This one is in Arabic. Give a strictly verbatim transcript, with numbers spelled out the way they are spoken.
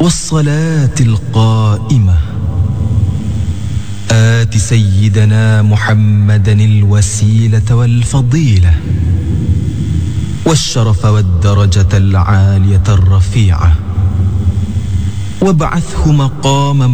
والصلاة القائمة آت سيدنا محمدا الوسيلة والفضيلة والشرف والدرجة العالية الرفيعة وابعثه مقاما